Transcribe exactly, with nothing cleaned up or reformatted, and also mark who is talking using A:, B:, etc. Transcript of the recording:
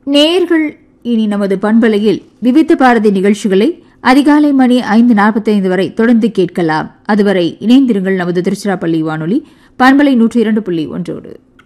A: நேயர்கள் இனி நமது பண்பலையில் விவித்த பாரதி நிகழ்ச்சிகளை அதிகாலை மணி ஐந்து நாற்பத்தைந்து வரை தொடர்ந்து கேட்கலாம். அதுவரை இணைந்திருங்கள் நமது திருச்சிராப்பள்ளி வானொலி பண்பலை நூற்றி இரண்டு புள்ளி ஒன்றோடு.